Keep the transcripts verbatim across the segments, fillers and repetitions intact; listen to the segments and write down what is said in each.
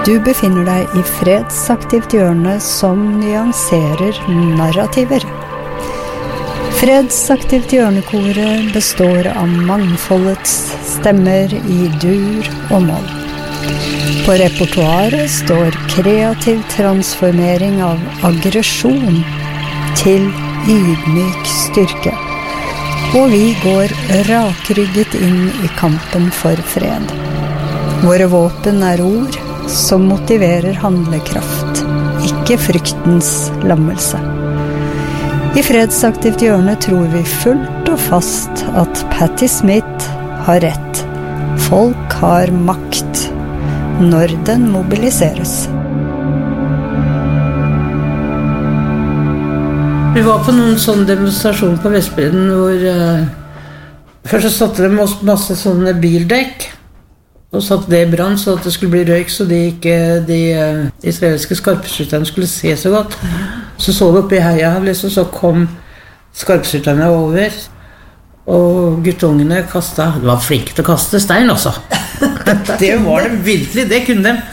Du befinner deg i fredsaktivt hjørne som nyanserer narrativer. Fredsaktivt hjørnekoret består av mangfoldets stemmer i dur og moll. På repertoaret står kreativ transformering av aggresjon til ydmyk styrke. Og vi går rakrygget inn i kampen for fred. Våre våpen er ord som motiverer handlekraft, ikke fryktens lammelse. I fredsaktivt hjørne tror vi fullt og fast at Patti Smith har rett. Folk har makt når den mobiliseres. Vi var på noen sånne demonstrasjoner på Vestbredden hvor uh, først så satte de masse sånne bildekk og satte det i brann så at det skulle bli røyk så de ikke de uh, israelske skarpskytterne skulle se så godt. Så så det oppe i heia liksom, så kom skarpskytterne over og guttungene kastet, de var flinke til å kaste stein også. Det var det virkelig, det kunne de.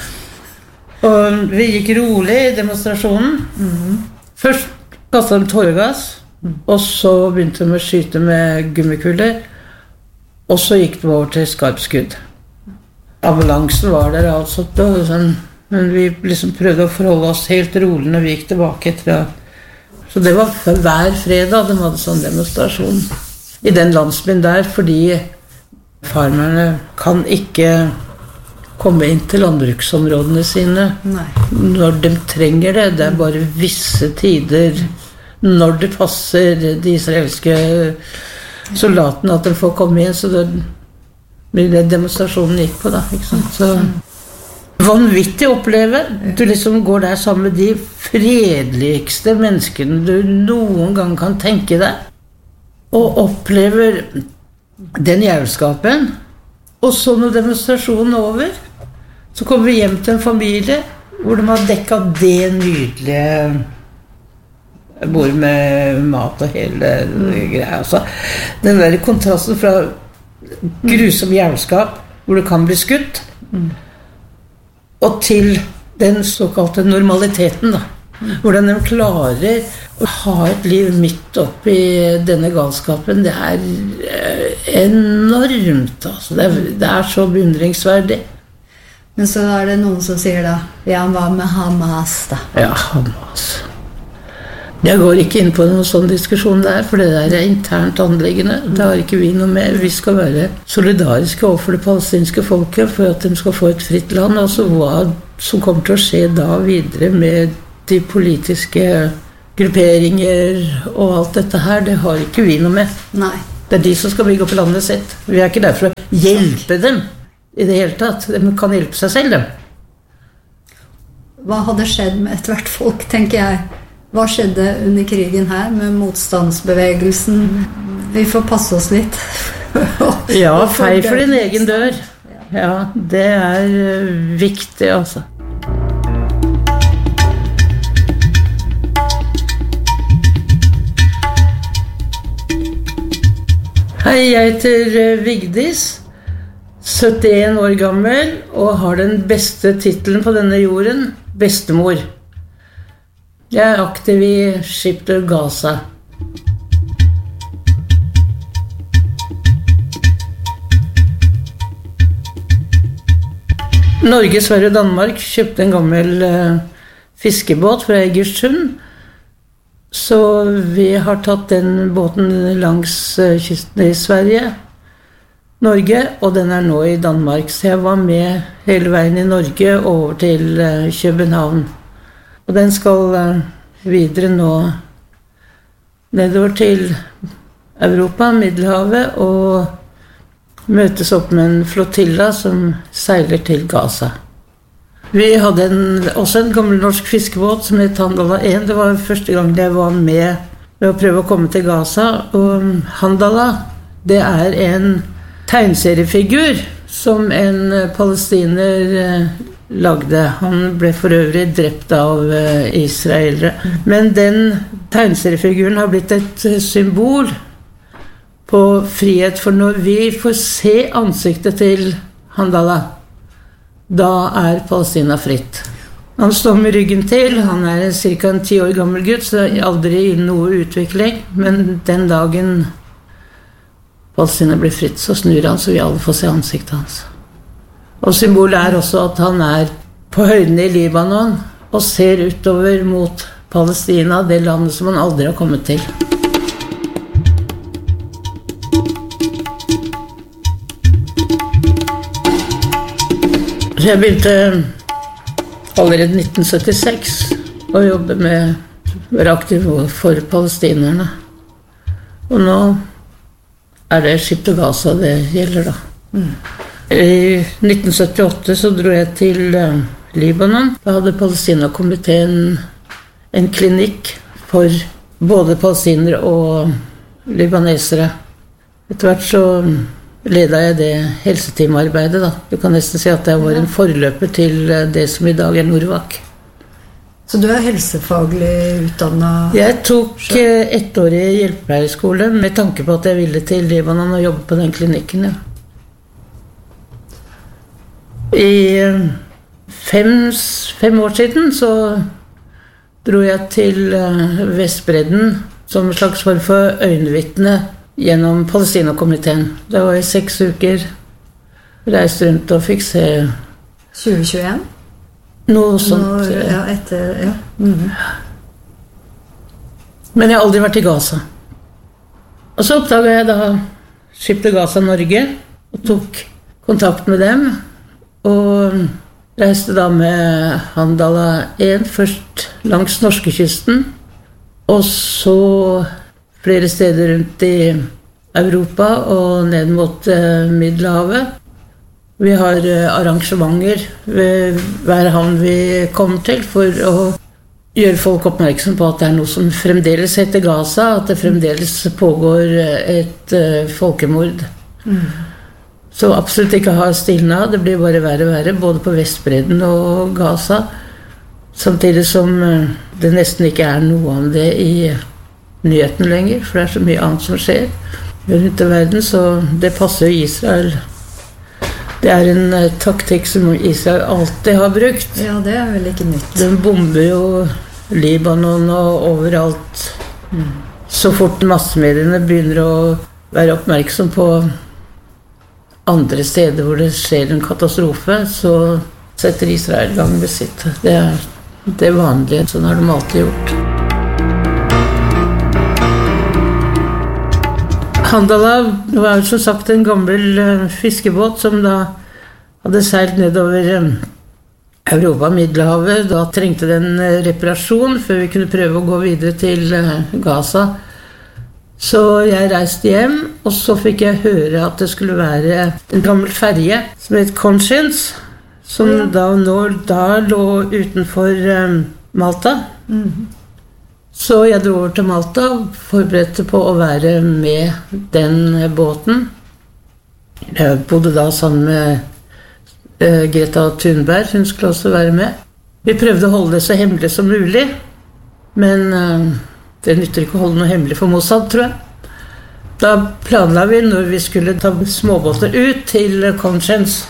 Og vi gikk rolig i demonstrasjonen. Mm-hmm. Først kastet de tåregass, og så begynte de å skyte med gummikuller, og så gikk de over til skarpskudd. Ambulansen var der altså, sånn, men vi liksom prøvde å forholde oss helt rolig når vi gikk tilbake etter. Så det var hver fredag de hadde sånn demonstrasjon i den landsbyen der, fordi farmerne kan ikke komme inn til landbruksområdene sine. Nei. Når de trenger det. Det er bare visse tider når det passer de israelske soldatene at de får komme inn, så det blir det demonstrasjonen gikk på da, ikke sant? Så vanvittig å oppleve. Du liksom går der sammen med de fredeligste menneskene du noen gang kan tenke deg, og opplever den jævelskapen. Og så når demonstrasjonen er over, så kommer vi hjem til en familie hvor de har dekket det nydelige bord med mat og hele greia. Altså, den der kontrasten fra grusom jævelskap, hvor det kan bli skutt, og til den såkalte normaliteten, da. Hvordan de klarer å ha et liv midt oppi denne galskapen, det er enormt. Altså. Det, er, det er så beundringsverdig. Men så er det noen som sier da, ja, hva med Hamas da? Ja, Hamas. Jeg går ikke inn på noen sånn diskusjon der, for det der er internt anliggende. Det har ikke vi noe med. Vi skal være solidariske overfor det palestinske folket for at de skal få et fritt land. Altså hva som kommer til å skje da videre med de politiske grupperinger og alt dette her, det har ikke vi noe med. Nei. Det er de som skal bygge opp landet sitt. Vi er ikke der for å hjelpe dem i det hele tatt. De kan hjelpe seg selv, dem. Hva hadde skjedd med et hvert folk, tenker jeg? Hva skjedde under krigen her med motstandsbevegelsen? Vi får passe oss litt. Ja, fei for din egen dør. Ja, det er viktig, altså. Hei, jeg heter Vigdis, syttien år gammel, og har den beste titelen på denne jorden, bestemor. Jeg er aktiv i Shipter Gaza. Norge, Sverige og Danmark kjøpte en gammel uh, fiskebåt fra Egersund, så vi har tatt den båten langs uh, kysten i Sverige, Norge, og den er nå i Danmark. Så jeg var med hele veien i Norge over til uh, København. Og den skal uh, videre nå nedover til Europa, Middelhavet, og møtes opp med en flotilla som seiler til Gaza. Vi hadde en, også en gammel norsk fiskebåt som het Handala en. Det var første gang jeg var med ved å prøve å komme til Gaza. Og Handala, det er en tegnseriefigur som en palestiner lagde. Han ble for øvrig drept av israelere. Men den tegneseriefiguren har blitt et symbol på frihet, for når vi får se ansiktet til Handala, da er Palestina fritt. Han står med ryggen til, han er cirka en ti år gammel gutt, så aldri i noe utvikling, men den dagen Palestina blir fritt, så snur han, så vi alle får se ansiktet hans. Og symbolet er også at han er på høyden i Libanon, og ser utover mot Palestina, det landet som han aldri har kommet til. Så jeg begynte allerede nitten syttiseks å jobbe med, være aktiv for palestinerne. Og nå er det Skip til Gaza det gjelder da. Mm. I nitten syttiåtte så dro jeg til Libanon. Da hadde Palestina-komiteen en klinikk for både palestinere og libanesere. Etter hvert så ledet jeg det helseteamarbeidet da. Du kan nesten si at jeg var en forløper til det som i dag er Norvak. Så du er helsefaglig utdannet? Jeg tok ettårig hjelpepleierskole med tanke på at jeg ville til Libanon og jobbe på den klinikken, ja. I fem, fem år siden så dro jeg til Vestbredden som en slags form for øyenvitne gjennom Palestina-komiteen. Det var i seks uker, reiste rundt og fikk se tjue tjueen? Noe sånt. Nå, ja, etter, ja. Mm-hmm. Men jeg har aldri vært i Gaza. Og så oppdaget jeg da Skip til Gaza Norge, og tok kontakt med dem, og reiste da med Handala én, først langs norskekysten, og så flere steder rundt i Europa og ned mot eh, Middelhavet. Vi har eh, arrangementer ved hver havn vi kommer til for å gjøre folk oppmerksom på at det er noe som fremdeles heter Gaza, at det fremdeles pågår et eh, folkemord. Mm. Så absolutt ikke ha stilna, det blir bare verre og verre, både på Vestbredden og Gaza, samtidig som eh, det nesten ikke er noe om det i nyheten lenger, for det er så mye annet som skjer rundt i verden, så det passer Israel. Det er en uh, taktikk som Israel alltid har brukt. Ja, det er vel ikke nytt. Den bomber jo Libanon og overalt. Mm. Så fort massemediene begynner å være oppmerksom på andre steder hvor det skjer en katastrofe, så setter Israel i gang med sitt. Det er det vanlige, sånn har de alltid gjort. Handala var som sagt en gammel uh, fiskebåt som da hadde seilt nedover um, Europa, Middelhavet. Da trengte den uh, reparasjon før vi kunne prøve å gå videre til uh, Gaza. Så jeg reiste hjem, og så fikk jeg høre at det skulle være en gammel ferje som het Conscience, som ja. da, nå, da lå utenfor um, Malta. Mm-hmm. Så jeg dro over til Malta og forberedte på å være med den båten. Jeg bodde da sammen med uh, Greta Thunberg, hun skulle også være med. Vi prøvde å holde det så hemmelig som mulig, men uh, det nytter ikke å holde noe hemmelig for Mossad, tror jeg. Da planla vi når vi skulle ta småbåter ut til Conscience.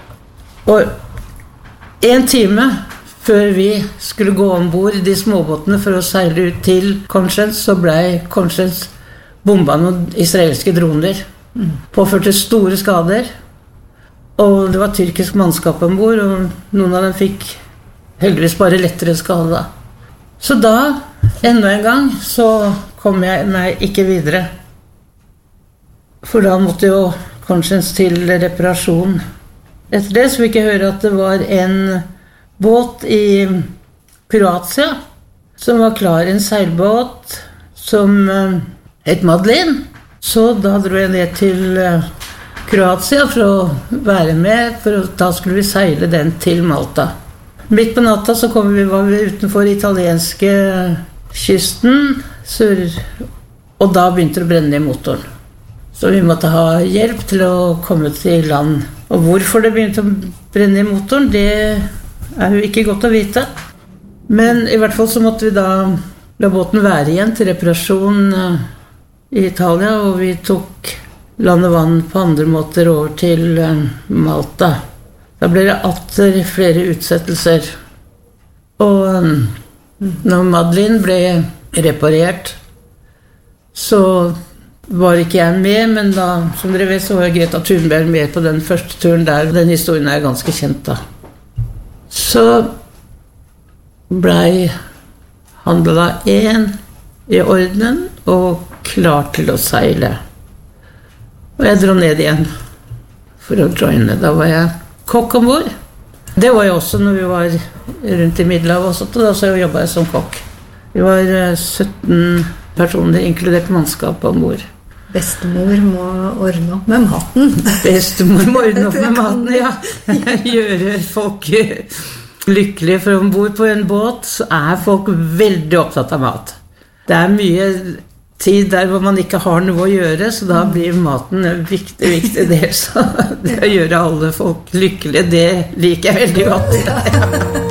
Og en time før vi skulle gå ombord i de småbåtene for å seile ut til Conscience, så ble Conscience bomba noen israelske droner. Mm. Påførte store skader. Og det var tyrkisk mannskap ombord, og noen av dem fikk heldigvis bare lettere skade. Så da, enda en gang, så kom jeg meg ikke videre. For da måtte jo Conscience til reparasjon. Etter det så fikk jeg høre at det var en båt i Kroatia som var klar, en seilbåt som uh, het Madeleine. Så da dro jeg ned til uh, Kroatia for å være med, for å, da skulle vi seile den til Malta. Midt på natta så kom vi, var vi utenfor italienske kysten, sør, og da begynte det å brenne i motoren. Så vi måtte ha hjelp til å komme til land. Og hvorfor det begynte å brenne i motoren, det er jo ikke godt å vite. Men i hvert fall så måtte vi da la båten være igjen til reparasjon i Italia, og vi tok land og vann på andre måter over til Malta. Da ble det atter flere utsettelser. Og når Madeleine ble reparert, så var ikke jeg med, men da, som dere vet, så var Greta Thunberg med på den første turen der. Den historien er ganske kjent da. Så ble handla én i orden og klar til å seile. Og jeg dro ned igjen for å joine. Da var jeg kokk ombord. Det var jeg også når vi var rundt i Middelhavet også, og da så jobbet jeg som kokk. Vi var sytten personer, inkludert mannskap ombord. Bestemor må ordne opp med maten. Bestemor må ordne opp med maten, ja. Gjøre folk lykkelige, for ombord på en båt så er folk veldig opptatt av mat. Det er mye tid der hvor man ikke har noe å gjøre, så da blir maten en viktig, viktig del. Så det å gjøre alle folk lykkelige, det liker jeg veldig godt.